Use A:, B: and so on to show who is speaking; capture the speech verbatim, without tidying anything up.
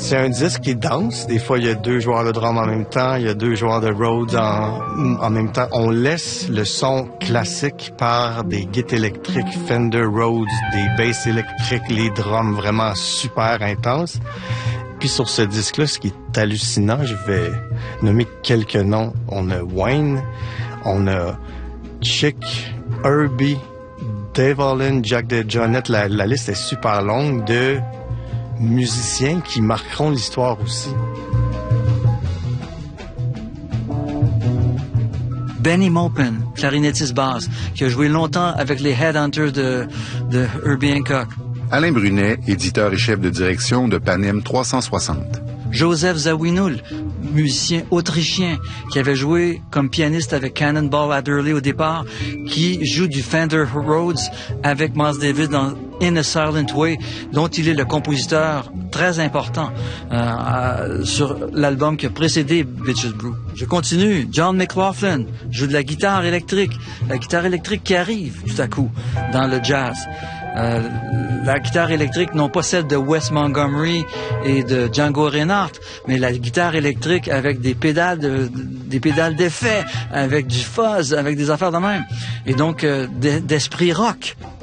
A: C'est un disque qui danse. Des fois, il y a deux joueurs de drum en même temps, il y a deux joueurs de Rhodes en, en même temps. On laisse le son classique par des guides électriques Fender Rhodes, des basses électriques, les drums vraiment super intenses. Puis sur ce disque-là, ce qui est hallucinant, je vais nommer quelques noms. On a Wayne, on a Chick, Herbie, Dave Allen, Jack DeJohnette. La, la liste est super longue de musiciens qui marqueront l'histoire aussi.
B: Benny Maupin, clarinettiste basse, qui a joué longtemps avec les Headhunters de, de Herbie Hancock.
C: Alain Brunet, éditeur et chef de direction de Panem trois cent soixante.
B: Joseph Zawinul, musicien autrichien qui avait joué comme pianiste avec Cannonball Adderley au départ, qui joue du Fender Rhodes avec Miles Davis dans In a Silent Way, dont il est le compositeur très important euh, sur l'album qui a précédé Bitches Brew. Je continue. John McLaughlin joue de la guitare électrique, la guitare électrique qui arrive tout à coup dans le jazz. Euh, la guitare électrique, non pas celle de Wes Montgomery et de Django Reinhardt, mais la guitare électrique avec des pédales de, des pédales d'effet, avec du fuzz, avec des affaires de même. Et donc, euh, d'esprit rock.